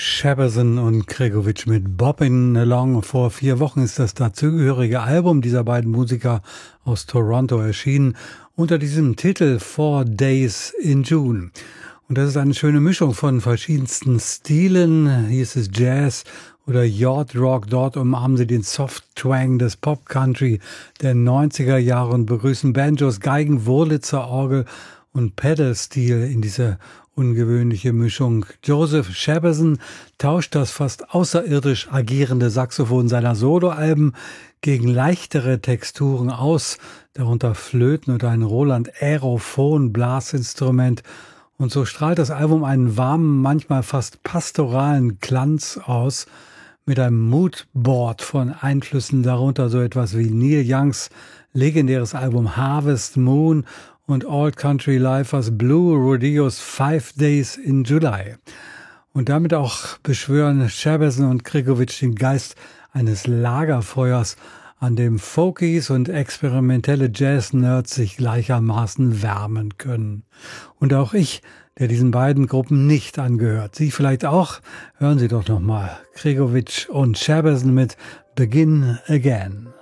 Shabazzon und Gregovic mit Boppin' Along. Vor 4 Wochen ist das dazugehörige Album dieser beiden Musiker aus Toronto erschienen, unter diesem Titel 4 Days in June. Und das ist eine schöne Mischung von verschiedensten Stilen. Hier ist es Jazz oder Yacht Rock. Dort umarmen sie den Soft-Twang des Pop-Country der 90er Jahre und begrüßen Banjos, Geigen, Wurlitzer Orgel und Pedal-Stil in dieser ungewöhnliche Mischung. Joseph Shabazzon tauscht das fast außerirdisch agierende Saxophon seiner Soloalben gegen leichtere Texturen aus, darunter Flöten oder ein Roland Aerophon Blasinstrument. Und so strahlt das Album einen warmen, manchmal fast pastoralen Glanz aus, mit einem Moodboard von Einflüssen, darunter so etwas wie Neil Youngs legendäres Album Harvest Moon und Old Country Lifers Blue Rodeos 5 Days in July. Und damit auch beschwören Shabazzon und Gregovic den Geist eines Lagerfeuers, an dem Folkies und experimentelle Jazz-Nerds sich gleichermaßen wärmen können. Und auch ich, der diesen beiden Gruppen nicht angehört. Sie vielleicht auch? Hören Sie doch nochmal. Gregovic und Shabazzon mit Begin Again.